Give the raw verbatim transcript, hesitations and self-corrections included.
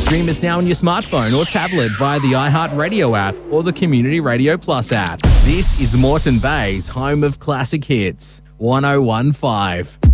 Stream us now on your smartphone or tablet via the iHeartRadio app or the Community Radio Plus app. This is Moreton Bay's home of classic hits, one oh one point five.